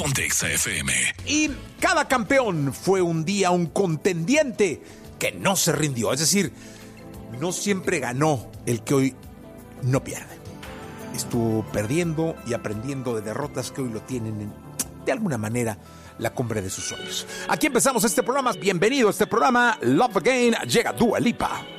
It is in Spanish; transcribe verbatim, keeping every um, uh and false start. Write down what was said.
Ponte Exa F M. Y cada campeón fue un día un contendiente que no se rindió. Es decir, no siempre ganó el que hoy no pierde. Estuvo perdiendo y aprendiendo de derrotas que hoy lo tienen en, de alguna manera, la cumbre de sus sueños. Aquí empezamos este programa. Bienvenido a este programa. Love Again. Llega Dua Lipa.